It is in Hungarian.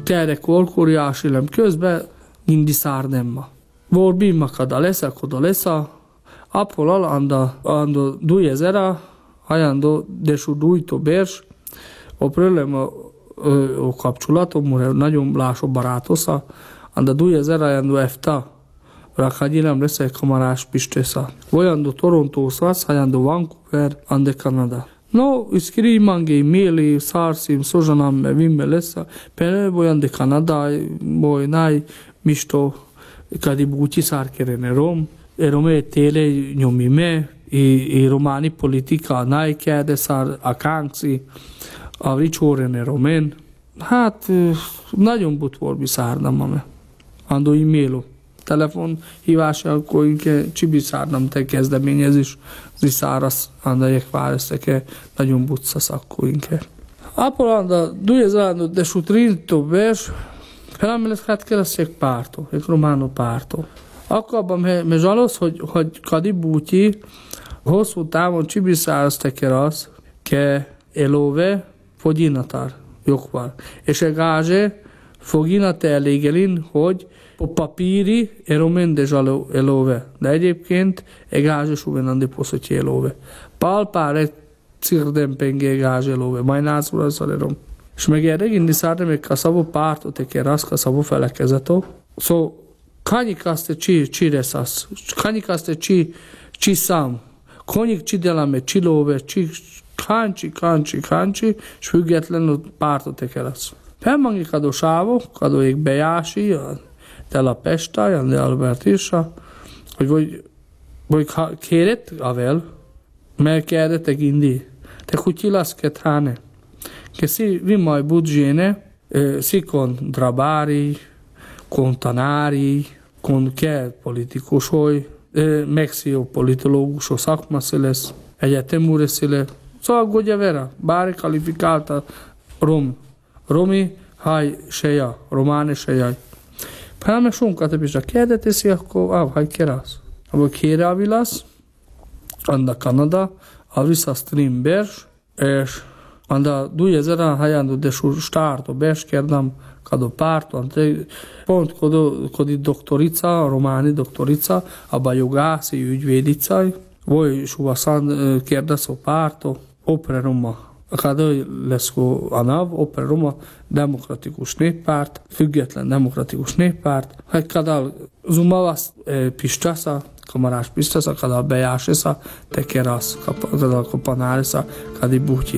tere kolkuriásilem közben indi szárdemma. Vor bimma kada lesa, apol ando 2000 hajando desu dújtó bérs, a problema a kapcsolatom, nagyon láso barátosza, anda 2000 hajando efta, rakhagyilem leszek kamarás pistésza. Vojando Toronto szasz, hajando Vancouver, ande Kanada. No, iscrimangi mili, sarsim, sožanam me vimme lesa, pene vojande Kanada, boj naj, mišto, kadi bući sarkerene Rom, Rome tele nyomi me, i romani politika najkede szár, a káncsi, a ricsórene romen. Hát, nagyon butvorbi szárnam, ando e-mailo. Telefonhívás, akkor inkább csibisárnam te kezdeményezés, ziszárasz, andajek váreszeke, nagyon butcasz akkor inkább. Apol anda 2013 vers, felemelet hát keresztek pártó, egy románó pártó. Akkor abban me zsalosz, hogy kadi búti, hosszú távon csibiszárasz te kerasz, ke elove fogyinatar, jogvar. És a gázse foginate elégelin, hogy po papíri eromen de zsalo elove. De egyébként a gázse suvenandi poszotyi elove. Palpáre cirdempenge gázse elove. Majnász urazzal erom. És meg erre indi szárne meg kaszavó pártot te kerasz, kaszavó felekezetó. Szó, kanikaste csireszász, kanikaste sam, konik csidelame, csilóve, káncsi, és függetlenül pártot te kerasz. Felmangi kadó sávó, kadó ég bejási, de la Pesta, de Albert Irsa, hogy kéret avel, mert kérdetek indi, te kutyilasz ketrane, che si vimaj budzséne, si con drabári, con tanári, con kell politikusoj, mexió politológusó szakmaszéles, egyetemúreszéle, szóval godja vera, bári kvalifikálta romi, haj seja, románe sejaj. Például sunkat is a kérdetészi, akkor haj kerasz. Akkor kérávilasz, anda Kanada, a vissza stream bers, és anda 2000 hajando de starto bers kérdem, kado párton, pont kodi doktorica, románi doktorica, abba jogászi ügyvédicaj, voi suvaszan kérdező párto, opere Roma. Kada leszko anav, opere Roma, demokratikus néppárt, független demokratikus néppárt, hogy kada zumavasz pistasza, kamarás pistasza, kada bejásesza, te kerasz, kada kapanáresa, kadi buhtyi.